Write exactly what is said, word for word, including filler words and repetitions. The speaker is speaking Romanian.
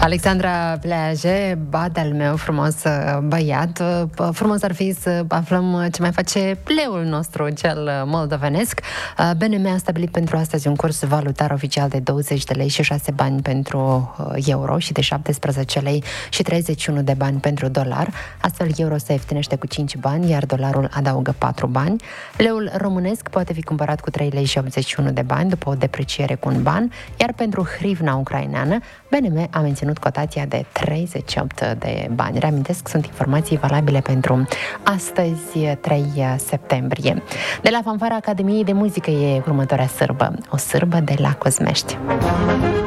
Alexandra Pleaje, ba de-al meu frumos băiat, frumos ar fi să aflăm ce mai face leul nostru, cel moldovenesc. B N M a stabilit pentru astăzi un curs valutar oficial de douăzeci de lei și șase bani pentru euro și de șaptesprezece lei și treizeci și unu de bani pentru dolar. Astfel, euro se ieftinește cu cinci bani, iar dolarul adaugă patru bani. Leul românesc poate fi cumpărat cu trei lei și optzeci și unu de bani după o depreciere cu un ban, iar pentru hrivna ucraineană, B N M a menținut cotația de treizeci și opt de bani. Reamintesc, sunt informații valabile pentru astăzi, trei septembrie. De la Fanfara Academiei de Muzică e următoarea sârbă, o sârbă de la Cosmești.